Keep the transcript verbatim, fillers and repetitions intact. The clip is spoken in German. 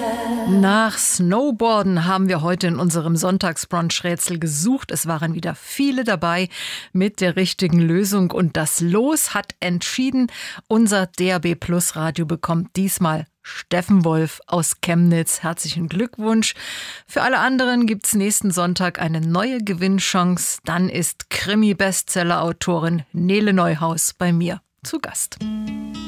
Nach Snowboarden haben wir heute in unserem Sonntagsbrunch-Rätsel gesucht. Es waren wieder viele dabei mit der richtigen Lösung. Und das Los hat entschieden. Unser D A B Plus Radio bekommt diesmal Steffen Wolf aus Chemnitz. Herzlichen Glückwunsch. Für alle anderen gibt's nächsten Sonntag eine neue Gewinnchance. Dann ist Krimi-Bestseller-Autorin Nele Neuhaus bei mir zu Gast.